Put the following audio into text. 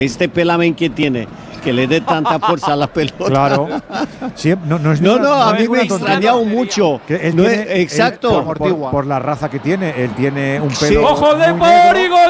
Este pelamen que tiene, que le dé tanta fuerza a la pelota. Claro. Sí, no, a mí me ha extrañado mucho. Exacto. Por la raza que tiene, él tiene un pelo. Sí. ¡Ojo de muy negro. Porigo!